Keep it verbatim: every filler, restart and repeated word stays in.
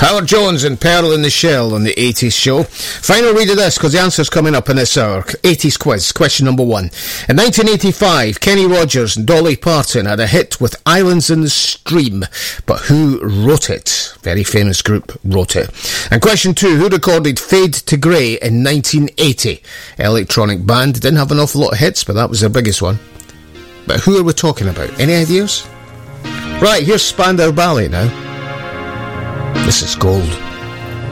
Howard Jones and Pearl in the Shell on the eighties show. Final read of this, because the answer's coming up in this hour. eighties quiz, question number one. In nineteen eighty-five, Kenny Rogers and Dolly Parton had a hit with Islands in the Stream, but who wrote it? Very famous group wrote it. And question two, who recorded Fade to Grey in nineteen eighty? Electronic band, didn't have an awful lot of hits, but that was their biggest one. But who are we talking about? Any ideas? Right, here's Spandau Ballet now. This is gold.